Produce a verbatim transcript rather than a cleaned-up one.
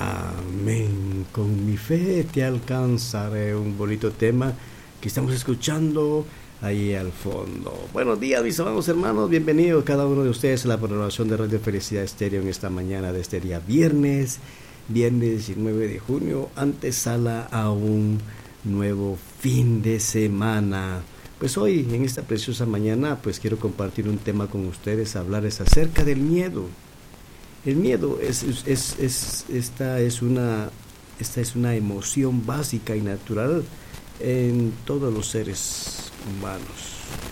Amén. Con mi fe te alcanzaré. Un bonito tema que estamos escuchando ahí al fondo. Buenos días, mis amados hermanos. Bienvenidos cada uno de ustedes a la programación de Radio Felicidad Estéreo en esta mañana de este día viernes, viernes diecinueve de junio, antesala a un nuevo fin de semana. Pues hoy, en esta preciosa mañana, pues quiero compartir un tema con ustedes, hablarles acerca del miedo. El miedo es, es, es, es, esta, es una, esta es una emoción básica y natural en todos los seres humanos.